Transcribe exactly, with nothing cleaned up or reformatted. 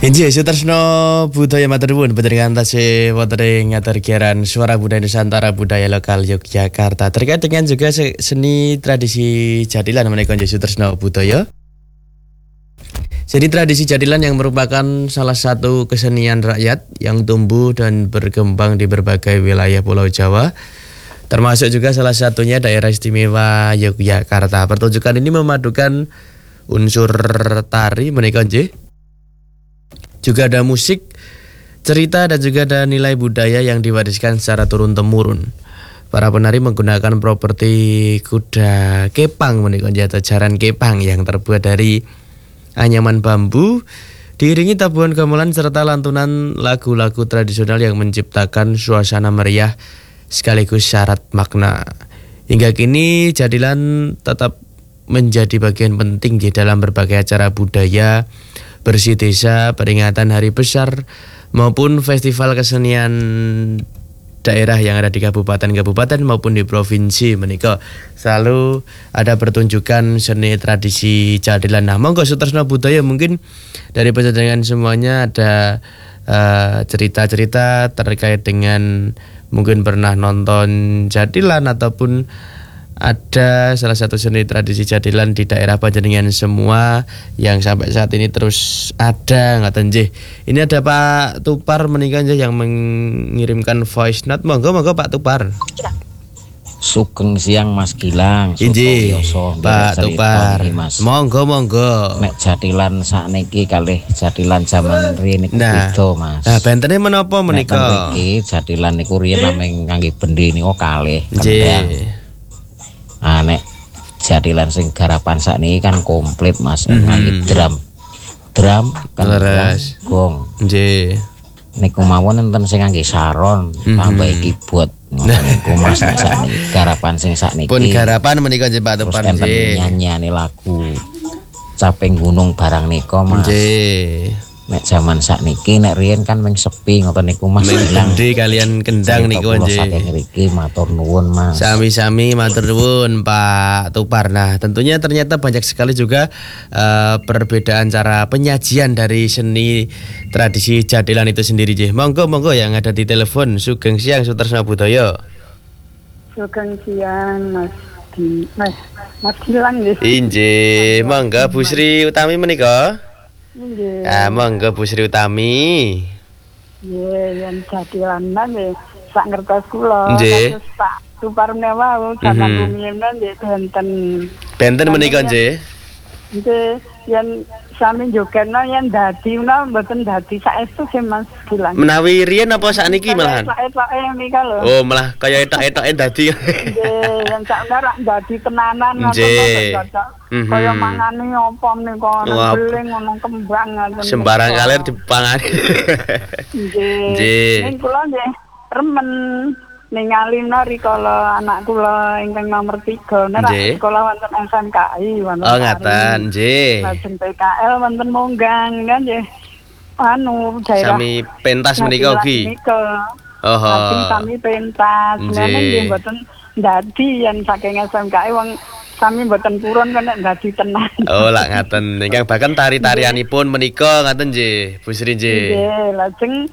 Inji Sutresno budaya matur nuwun panjenengan tasih wonten ing ngatur giaran Suara Budaya Nusantara Budaya Lokal Yogyakarta. Terkait dengan juga seni tradisi jadilan menika Inji Sutresno budaya. Jadi tradisi jadilan yang merupakan salah satu kesenian rakyat yang tumbuh dan berkembang di berbagai wilayah Pulau Jawa, termasuk juga salah satunya daerah istimewa Yogyakarta. Pertunjukan ini memadukan unsur tari menika nggih. Juga ada musik, cerita, dan juga ada nilai budaya yang diwariskan secara turun-temurun. Para penari menggunakan properti kuda kepang menika atau jaran kepang yang terbuat dari anyaman bambu, diiringi tabuhan gamelan serta lantunan lagu-lagu tradisional yang menciptakan suasana meriah sekaligus syarat makna. Hingga kini jadilan tetap menjadi bagian penting di dalam berbagai acara budaya, bersih desa, peringatan hari besar, maupun festival kesenian daerah yang ada di kabupaten-kabupaten maupun di provinsi menika selalu ada pertunjukan seni tradisi jadilan. Nah, monggo Sutresno budaya mungkin dari panjenengan semuanya ada uh, cerita-cerita terkait dengan mungkin pernah nonton jadilan ataupun ada salah satu seni tradisi jadilan di daerah panjenengan semua yang sampai saat ini terus ada ngaten nggih. Ini ada Pak Tupar menika yang mengirimkan voice note. Monggo monggo Pak Tupar. Sugeng siang Mas Gilang. Injih Pak Tupar. Monggo monggo. Nek jadilan sakniki kalih jadilan zaman riyen niku nah, beda Mas. Nah, bentene menapa menika? Iki jadilan niku riyen namung kangge bendi niku kalih kendang. Ah nek jadilan sing garapan sakniki kan komplit Mas, mm-hmm. Ngangge drum. Drum kendang gong. Nggih. Niku mawon enten sing ngangge saron, mm-hmm. tambah keyboard. Niku Mas sakniki garapan sing sakniki. Pun garapan menika nggih Pak Tupar nggih. Enten nyanyiane lagu Caping Gunung barang nika Mas. Nggih. Nek zaman sakniki nek riyen kan mung sepi ngoten niku Mas. Gede kalian kendang niku nggih. Saking mriki matur nuwun Mas. Sami-sami matur nuwun Pak Tupar. Nah, tentunya ternyata banyak sekali juga uh, perbedaan cara penyajian dari seni tradisi jadilan itu sendiri nggih. Monggo monggo yang ada di telepon. Sugeng siang Sutresno budaya. Sugeng siang Mas di Mas Mas Gilang nggih. Injih, monggo Bu Sri Utami menika. Nggih. Ah, monggo Bu Sri Utami. Nggih, yen jadilan nggih sak ngertos kula. Nggih. Pak Tupar menawa jaman rumiyin nggih benten. Benten menika nggih. Nggih, yen sami jogetno yen dadi menawa mboten dadi saestu sih Mas Gilang. Menawi riyen apa sakniki malahan? Etok-etoke nika lho. Oh, malah kaya etok-etoke dadi. Nggih, yen sak ora dadi tenanan nggih. Kaya mangane apa nika beling ngono kembang ngoten. Sembarang kalir dipangani. Nggih. Nggih. Ning kula nggih remen ningali rikala anak kula ingkang nomor tiga nek sekolah wonten S M K I wonten. Oh ngaten, nggih. Lajeng P K L wonten Monggang kan nggih. Anu daerah sami pentas menika ugi. Oh. Sami pentas. Nggih mboten dadi yen saking S M K I wong sami mboten purun kan nek dadi tenan. Oh lak ngaten. Ingkang bahkan tari-tarianipun menika ngaten nggih, Bu Sri nggih. Nggih, lajeng